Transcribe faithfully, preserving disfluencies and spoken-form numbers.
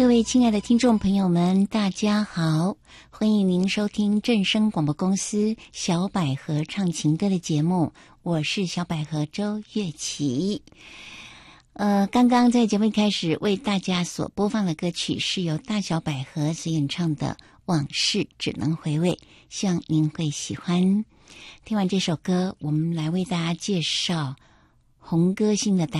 各位亲爱的听众朋友们，大家好，欢迎您收听正声广播公司小百合唱情歌的节目，我是小百合周月琪。呃，刚刚在节目一开始为大家所播放的歌曲是由大小百合所演唱的《往事只能回味》，希望您会喜欢。听完这首歌，我们来为大家介绍红歌星的